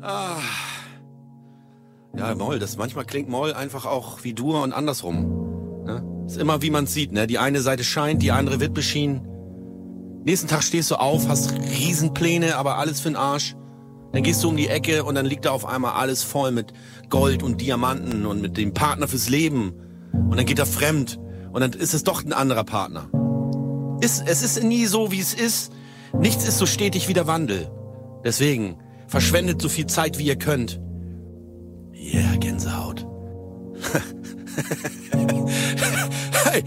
Ah. Ja, Moll, manchmal klingt Moll einfach auch wie Dur und andersrum. Ne? Ist immer wie man sieht, ne? Die eine Seite scheint, die andere wird beschienen. Nächsten Tag stehst du auf, hast Riesenpläne, aber alles für'n Arsch. Dann gehst du um die Ecke und dann liegt da auf einmal alles voll mit Gold und Diamanten und mit dem Partner fürs Leben. Und dann geht er fremd und dann ist es doch ein anderer Partner. Es ist nie so, wie es ist. Nichts ist so stetig wie der Wandel. Deswegen, verschwendet so viel Zeit, wie ihr könnt. Yeah, Gänsehaut. Hey,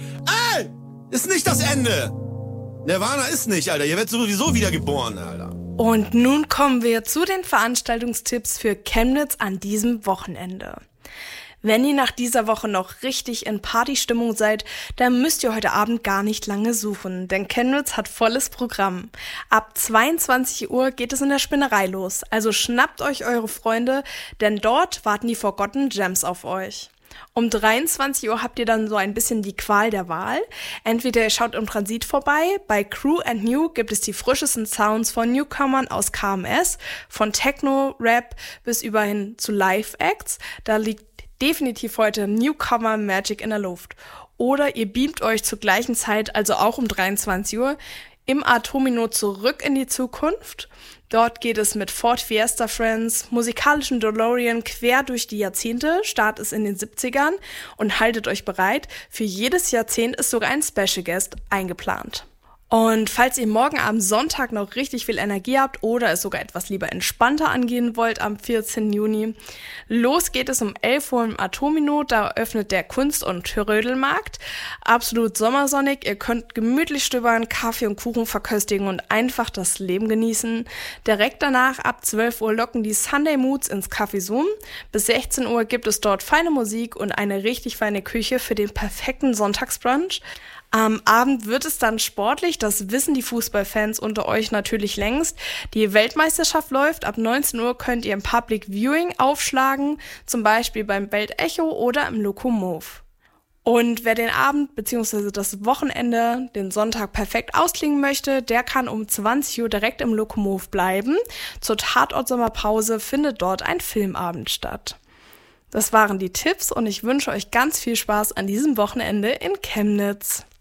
ist nicht das Ende. Nirvana ist nicht, Alter. Ihr werdet sowieso wieder geboren, Alter. Und nun kommen wir zu den Veranstaltungstipps für Chemnitz an diesem Wochenende. Wenn ihr nach dieser Woche noch richtig in Partystimmung seid, dann müsst ihr heute Abend gar nicht lange suchen, denn Chemnitz hat volles Programm. Ab 22 Uhr geht es in der Spinnerei los, also schnappt euch eure Freunde, denn dort warten die Forgotten Gems auf euch. Um 23 Uhr habt ihr dann so ein bisschen die Qual der Wahl. Entweder ihr schaut im Transit vorbei, bei Crew and New gibt es die frischesten Sounds von Newcomern aus KMS, von Techno, Rap bis überhin zu Live-Acts. Da liegt definitiv heute Newcomer Magic in der Luft. Oder ihr beamt euch zur gleichen Zeit, also auch um 23 Uhr, im Atomino zurück in die Zukunft. Dort geht es mit Ford Fiesta Friends, musikalischen DeLorean quer durch die Jahrzehnte, Start ist in den 70ern und haltet euch bereit, für jedes Jahrzehnt ist sogar ein Special Guest eingeplant. Und falls ihr morgen am Sonntag noch richtig viel Energie habt oder es sogar etwas lieber entspannter angehen wollt am 14. Juni, los geht es um 11 Uhr im Atomino, da öffnet der Kunst- und Trödelmarkt. Absolut sommersonnig, ihr könnt gemütlich stöbern, Kaffee und Kuchen verköstigen und einfach das Leben genießen. Direkt danach ab 12 Uhr locken die Sunday Moods ins Café Zoom. Bis 16 Uhr gibt es dort feine Musik und eine richtig feine Küche für den perfekten Sonntagsbrunch. Am Abend wird es dann sportlich, das wissen die Fußballfans unter euch natürlich längst. Die Weltmeisterschaft läuft, ab 19 Uhr könnt ihr im Public Viewing aufschlagen, zum Beispiel beim Weltecho oder im Lokomov. Und wer den Abend bzw. das Wochenende, den Sonntag perfekt ausklingen möchte, der kann um 20 Uhr direkt im Lokomov bleiben. Zur Tatort-Sommerpause findet dort ein Filmabend statt. Das waren die Tipps und ich wünsche euch ganz viel Spaß an diesem Wochenende in Chemnitz.